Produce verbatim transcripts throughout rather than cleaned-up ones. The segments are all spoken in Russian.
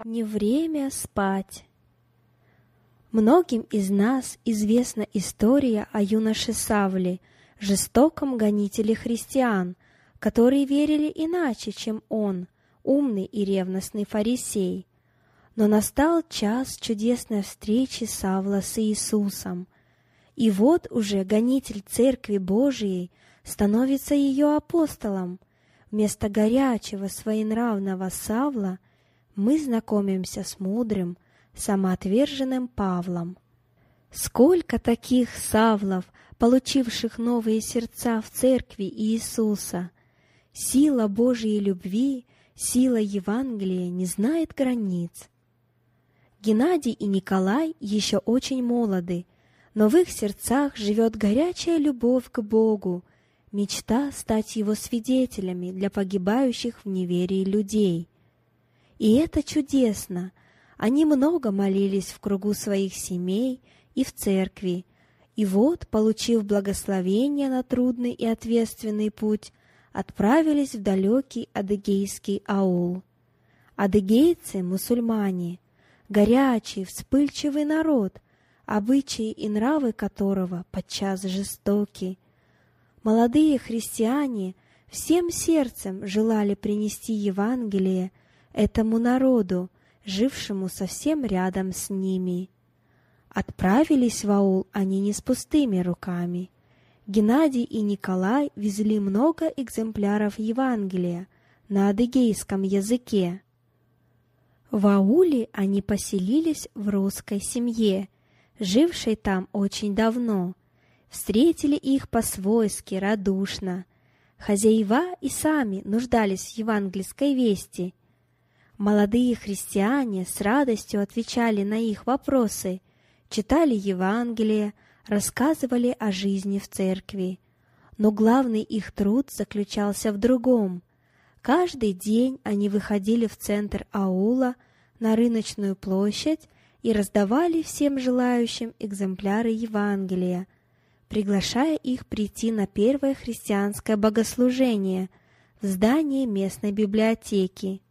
Не время спать. Многим из нас известна история о юноше Савле, жестоком гонителе христиан, которые верили иначе, чем он, умный и ревностный фарисей. Но настал час чудесной встречи Савла с Иисусом, и вот уже гонитель Церкви Божией становится ее апостолом. Вместо горячего своенравного Савла мы знакомимся с мудрым, самоотверженным Павлом. Сколько таких Савлов, получивших новые сердца в Церкви Иисуса! Сила Божьей любви, сила Евангелия не знает границ. Геннадий и Николай еще очень молоды, но в их сердцах живет горячая любовь к Богу, мечта стать Его свидетелями для погибающих в неверии людей. И это чудесно! Они много молились в кругу своих семей и в церкви, и вот, получив благословение на трудный и ответственный путь, отправились в далекий адыгейский аул. Адыгейцы — мусульмане, горячий, вспыльчивый народ, обычаи и нравы которого подчас жестоки. Молодые христиане всем сердцем желали принести Евангелие этому народу, жившему совсем рядом с ними. Отправились в аул они не с пустыми руками. Геннадий и Николай везли много экземпляров Евангелия на адыгейском языке. В ауле они поселились в русской семье, жившей там очень давно. Встретили их по-свойски, радушно. Хозяева и сами нуждались в евангельской вести. Молодые христиане с радостью отвечали на их вопросы, читали Евангелие, рассказывали о жизни в церкви. Но главный их труд заключался в другом. Каждый день они выходили в центр аула, на рыночную площадь и раздавали всем желающим экземпляры Евангелия, приглашая их прийти на первое христианское богослужение в здании местной библиотеки.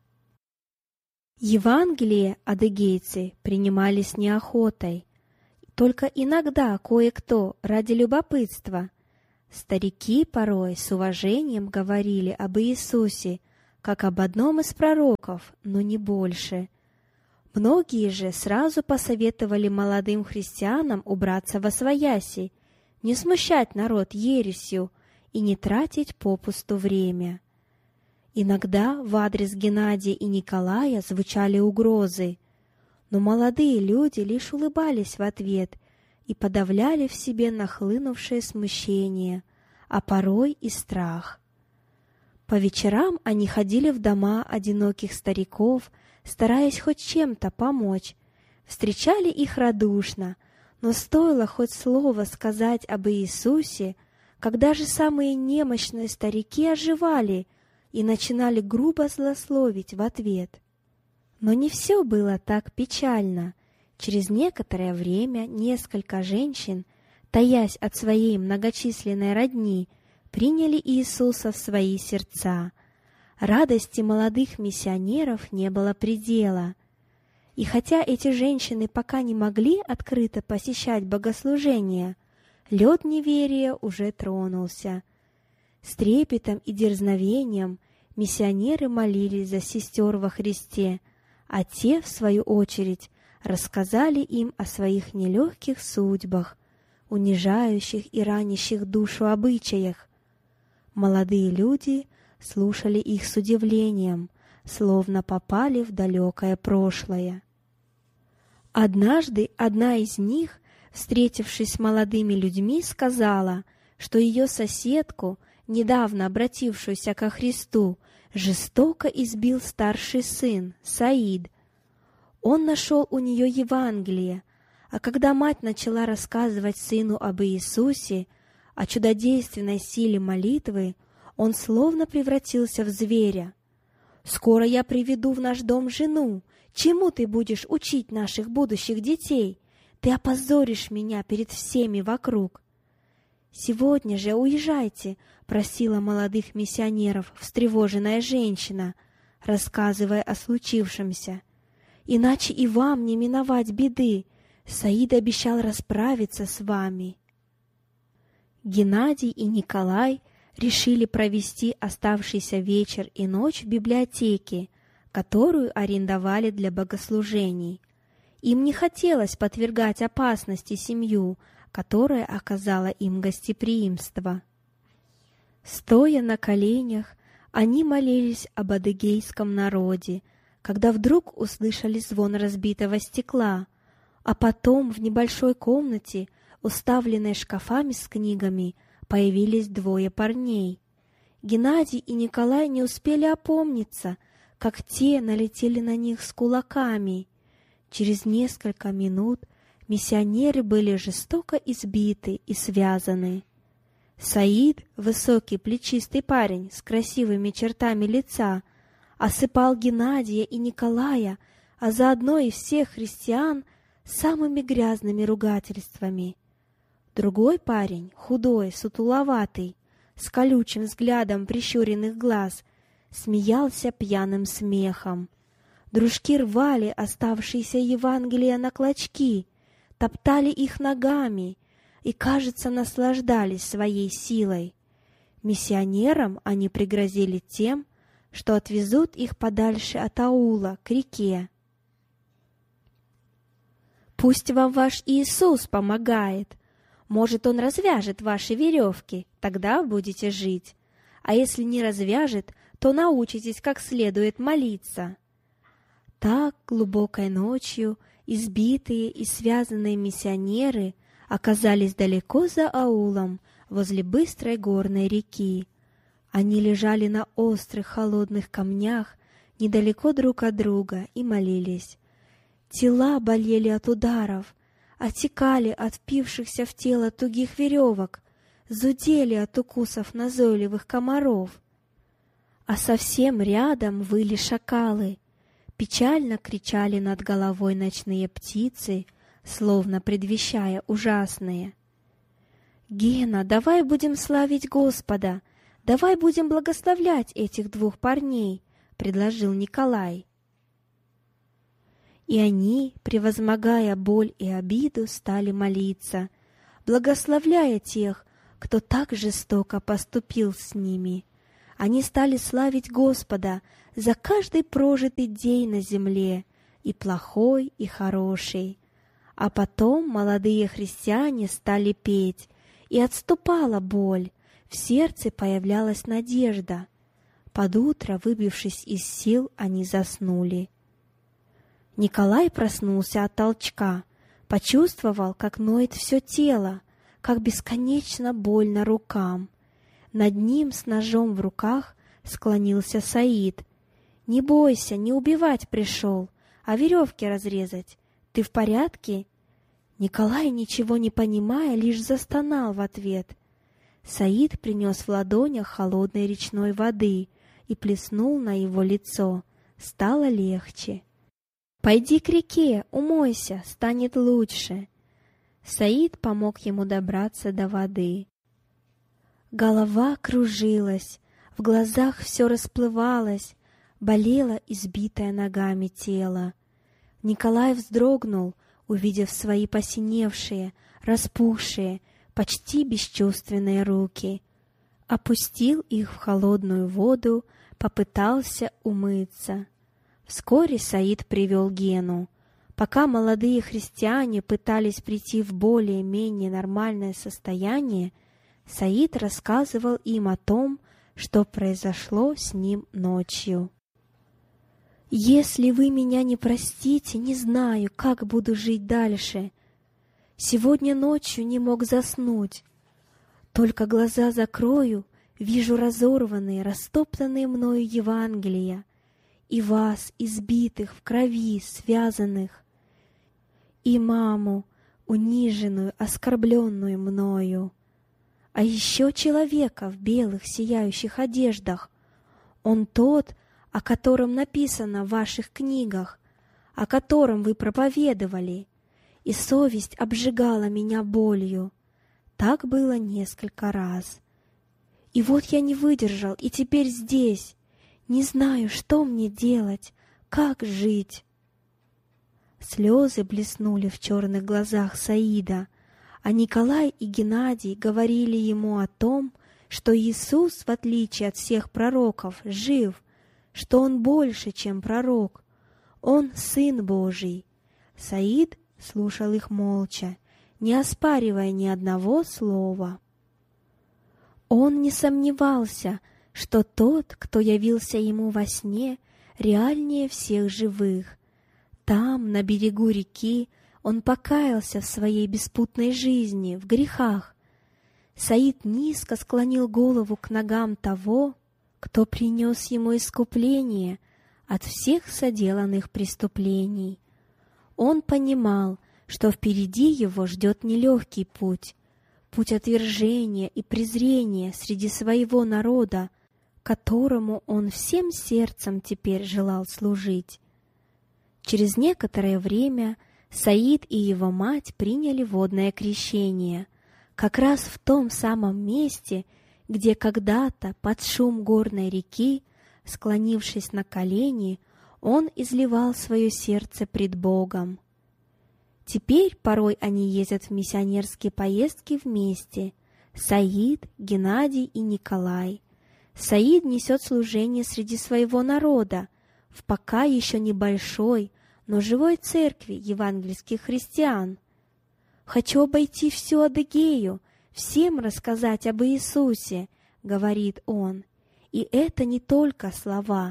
Евангелие адыгейцы принимали с неохотой, только иногда кое-кто ради любопытства. Старики порой с уважением говорили об Иисусе, как об одном из пророков, но не больше. Многие же сразу посоветовали молодым христианам убраться восвояси, не смущать народ ересью и не тратить попусту время. Иногда в адрес Геннадия и Николая звучали угрозы, но молодые люди лишь улыбались в ответ и подавляли в себе нахлынувшее смущение, а порой и страх. По вечерам они ходили в дома одиноких стариков, стараясь хоть чем-то помочь, встречали их радушно, но стоило хоть слово сказать об Иисусе, когда же самые немощные старики оживали и начинали грубо злословить в ответ. Но не все было так печально. Через некоторое время несколько женщин, таясь от своей многочисленной родни, приняли Иисуса в свои сердца. Радости молодых миссионеров не было предела. И хотя эти женщины пока не могли открыто посещать богослужения, лед неверия уже тронулся. С трепетом и дерзновением миссионеры молились за сестер во Христе, а те, в свою очередь, рассказали им о своих нелегких судьбах, унижающих и ранящих душу обычаях. Молодые люди слушали их с удивлением, словно попали в далекое прошлое. Однажды одна из них, встретившись с молодыми людьми, сказала, что ее соседку, недавно обратившуюся ко Христу, жестоко избил старший сын, Саид. Он нашел у нее Евангелие, а когда мать начала рассказывать сыну об Иисусе, о чудодейственной силе молитвы, он словно превратился в зверя. «Скоро я приведу в наш дом жену. Чему ты будешь учить наших будущих детей? Ты опозоришь меня перед всеми вокруг». «Сегодня же уезжайте», — просила молодых миссионеров встревоженная женщина, рассказывая о случившемся. иначе и вам не миновать беды. Саид обещал расправиться с вами». Геннадий и Николай решили провести оставшийся вечер и ночь в библиотеке, которую арендовали для богослужений. Им не хотелось подвергать опасности семью, которая оказала им гостеприимство. Стоя на коленях, они молились об адыгейском народе, когда вдруг услышали звон разбитого стекла, а потом в небольшой комнате, уставленной шкафами с книгами, появились двое парней. Геннадий и Николай не успели опомниться, как те налетели на них с кулаками. Через несколько минут миссионеры были жестоко избиты и связаны. Саид, высокий плечистый парень с красивыми чертами лица, осыпал Геннадия и Николая, а заодно и всех христиан, самыми грязными ругательствами. Другой парень, худой, сутуловатый, с колючим взглядом прищуренных глаз, смеялся пьяным смехом. Дружки рвали оставшиеся Евангелия на клочки, топтали их ногами и, кажется, наслаждались своей силой. Миссионерам они пригрозили тем, что отвезут их подальше от аула, к реке. «Пусть вам ваш Иисус помогает. Может, Он развяжет ваши веревки, тогда будете жить. А если не развяжет, то научитесь как следует молиться». Так глубокой ночью избитые и связанные миссионеры оказались далеко за аулом, возле быстрой горной реки. Они лежали на острых холодных камнях, недалеко друг от друга, и молились. Тела болели от ударов, отекали от впившихся в тело тугих веревок, зудели от укусов назойливых комаров. А совсем рядом выли шакалы, печально кричали над головой ночные птицы, словно предвещая ужасное. «Гена, давай будем славить Господа, давай будем благословлять этих двух парней», — предложил Николай. И они, превозмогая боль и обиду, стали молиться, благословляя тех, кто так жестоко поступил с ними. Они стали славить Господа за каждый прожитый день на земле, и плохой, и хороший. А потом молодые христиане стали петь, и отступала боль, в сердце появлялась надежда. Под утро, выбившись из сил, они заснули. Николай проснулся от толчка, почувствовал, как ноет все тело, как бесконечно больно рукам. Над ним с ножом в руках склонился Саид. «Не бойся, не убивать пришел, а веревки разрезать. Ты в порядке?» Николай, ничего не понимая, лишь застонал в ответ. Саид принес в ладонях холодной речной воды и плеснул на его лицо. Стало легче. «Пойди к реке, умойся, станет лучше». Саид помог ему добраться до воды. Голова кружилась, в глазах все расплывалось, болело избитое ногами тело. Николай вздрогнул, увидев свои посиневшие, распухшие, почти бесчувственные руки. Опустил их в холодную воду, попытался умыться. Вскоре Саид привел Гену. Пока молодые христиане пытались прийти в более-менее нормальное состояние, Саид рассказывал им о том, что произошло с ним ночью. «Если вы меня не простите, не знаю, как буду жить дальше. Сегодня ночью не мог заснуть. Только глаза закрою, вижу разорванные, растоптанные мною Евангелия, и вас, избитых, в крови, связанных, и маму, униженную, оскорбленную мною, а еще человека в белых сияющих одеждах. Он тот, о котором написано в ваших книгах, о котором вы проповедовали, и совесть обжигала меня болью. Так было несколько раз. И вот я не выдержал, и теперь здесь. Не знаю, что мне делать, как жить». Слезы блеснули в черных глазах Саида, а Николай и Геннадий говорили ему о том, что Иисус, в отличие от всех пророков, жив, что Он больше, чем пророк. Он Сын Божий. Саид слушал их молча, не оспаривая ни одного слова. Он не сомневался, что тот, кто явился ему во сне, реальнее всех живых. Там, на берегу реки, он покаялся в своей беспутной жизни, в грехах. Саид низко склонил голову к ногам того, кто принес ему искупление от всех соделанных преступлений. Он понимал, что впереди его ждет нелегкий путь, путь отвержения и презрения среди своего народа, которому он всем сердцем теперь желал служить. Через некоторое время Саид и его мать приняли водное крещение, как раз в том самом месте, где когда-то под шум горной реки, склонившись на колени, он изливал свое сердце пред Богом. Теперь порой они ездят в миссионерские поездки вместе — Саид, Геннадий и Николай. Саид несет служение среди своего народа, в пока еще небольшой, но живой церкви евангельских христиан. «Хочу обойти всю Адыгею, всем рассказать об Иисусе», — говорит он. И это не только слова.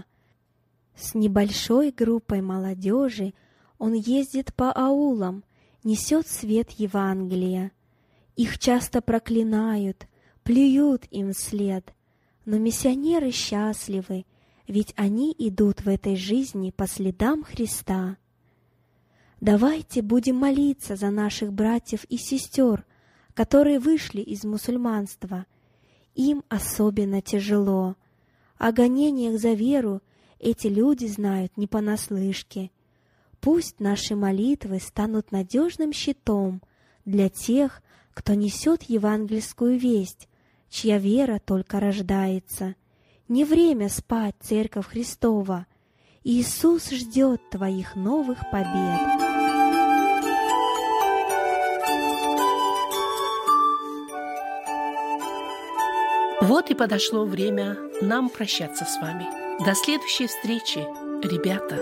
С небольшой группой молодежи он ездит по аулам, несет свет Евангелия. Их часто проклинают, плюют им вслед. Но миссионеры счастливы, ведь они идут в этой жизни по следам Христа. Давайте будем молиться за наших братьев и сестер, которые вышли из мусульманства. Им особенно тяжело. О гонениях за веру эти люди знают не понаслышке. Пусть наши молитвы станут надежным щитом для тех, кто несет евангельскую весть, чья вера только рождается. Не время спать, Церковь Христова. Иисус ждет твоих новых побед. Вот и подошло время нам прощаться с вами. До следующей встречи, ребята!